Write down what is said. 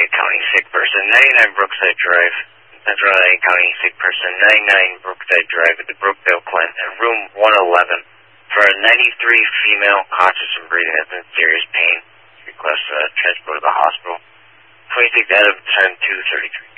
County, sick person, 99 Brookside Drive. Central LA County, sick person, 99 Brookside Drive at the Brookdale Clinic, room 111. For a 93 female, conscious and breathing, that's in serious pain. Request transport to the hospital. 26 Adam 10-233.